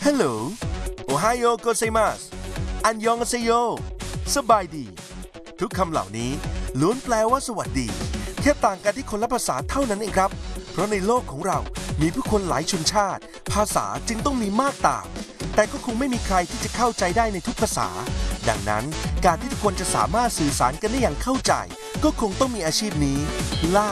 Hello โอไฮโอโกเซมัสอันยองอาเซโยสบายดีทุกคำเหล่านี้ล้วนแปลว่าสวัสดีแค่ต่างกันที่คนละภาษาเท่านั้นเองครับเพราะในโลกของเรามีผู้คนหลายชนชาติภาษาจึงต้องมีมากต่างแต่ก็คงไม่มีใครที่จะเข้าใจได้ในทุกภาษาดังนั้นการที่ทุกคนจะสามารถสื่อสารกันได้อย่างเข้าใจก็คงต้องมีอาชีพนี้ล่าม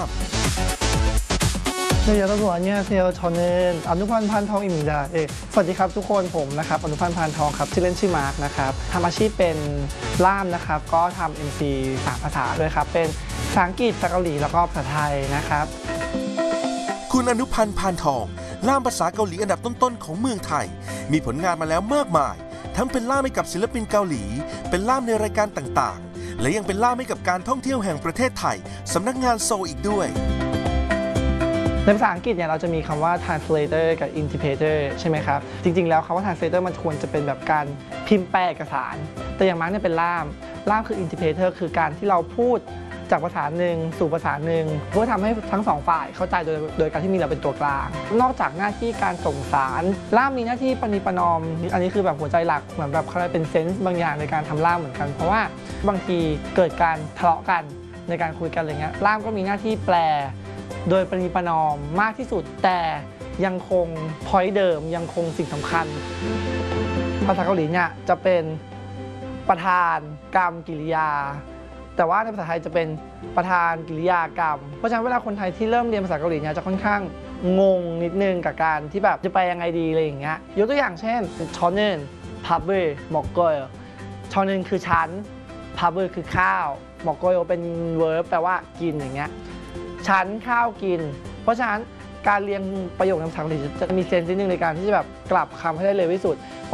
네, 여러분 안녕하세요. 저는 어누판 판텅입니다. 예, สวัสดีครับทุกคนผมนะครับอนุพันธ์พานทองครับชื่อเล่นชื่อมาร์คนะครับทำอาชีพเป็นล่ามนะครับก็ทำ MC 3 ภาษาด้วยครับเป็นภาษาอังกฤษภาษาเกาหลีแล้วก็ภาษาไทยนะครับคุณอนุพันธ์พานทองล่ามภาษาเกาหลีอันดับต้นๆของเมืองไทยมีผลงานมาแล้วมากมายทั้งเป็นล่ามให้กับศิลปินเกาหลีเป็นล่ามในรายการต่างๆและยังเป็นล่ามให้กับการท่องเที่ยวแห่งประเทศไทยสำนักงานโซลอีกด้วยในภาษาอังกฤษเนี่ยเราจะมีคำว่า translator กับ interpreter ใช่ไหมครับจริงๆแล้วคำว่า translator มันควรจะเป็นแบบการพิมพ์แปลเอกสารแต่อย่างมาร์กเนี่ยเป็นล่ามคือ interpreter คือการที่เราพูดจากภาษาหนึ่งสู่ภาษาหนึ่งเพื่อทำให้ทั้งสองฝ่ายเข้าใจโดยการที่มีเราเป็นตัวกลางนอกจากหน้าที่การส่งสารล่ามมีหน้าที่ประนีประนอมอันนี้คือแบบหัวใจหลักเหมือนแบบเขาเรียกเป็นเซนส์บางอย่างในการทำล่ามเหมือนกันเพราะว่าบางทีเกิดการทะเลาะกันในการคุยกันอะไรเงี้ยล่ามก็มีหน้าที่แปลโดยประนีประนอมมากที่สุดแต่ยังคง point เดิมยังคงสิ่งสำคัญภาษาเกาหลีเนี่ยจะเป็นประธานกรรมกิริยาแต่ว่าในภาษาไทยจะเป็นประธานกิริยากรรมเพราะฉะนั้นเวลาคนไทยที่เริ่มเรียนภาษาเกาหลีเนี่ยจะค่อนข้างงงนิดนึงกับการที่แบบจะไปยังไงดีอะไรอย่างเงี้ยยกตัวอย่างเช่นชอนึนพับเบอร์หมอกเกอร์ชอนึนคือชั้นพับเบอร์คือข้าวหมอกเกอร์เป็นเวิร์บแปลว่ากินอย่างเงี้ยชั้นข้าวกินเพราะฉะนั้นการเรียนประโยคในภาษาอังกฤษจะมีเซนส์นิดนึงในการที่จะแบบกลับคำให้ได้เร็วที่สุด